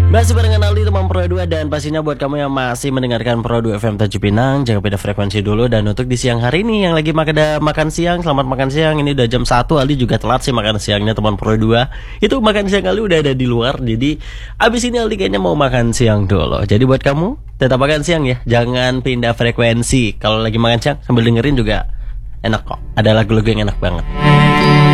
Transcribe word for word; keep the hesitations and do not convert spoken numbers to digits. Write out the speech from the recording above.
Masih barengan Aldi teman Pro dua, dan pastinya buat kamu yang masih mendengarkan Pro dua F M Tanjung Pinang, jangan beda frekuensi dulu. Dan untuk di siang hari ini yang lagi makan makan siang, selamat makan siang. Ini udah jam satu, Aldi juga telat sih makan siangnya teman Pro dua. Itu makan siang kali udah ada di luar. Jadi abis ini Aldi kayaknya mau makan siang dulu. Jadi buat kamu tetap makan siang ya, jangan pindah frekuensi. Kalau lagi makan siang sambil dengerin juga enak kok, ada lagu-lagu yang enak banget.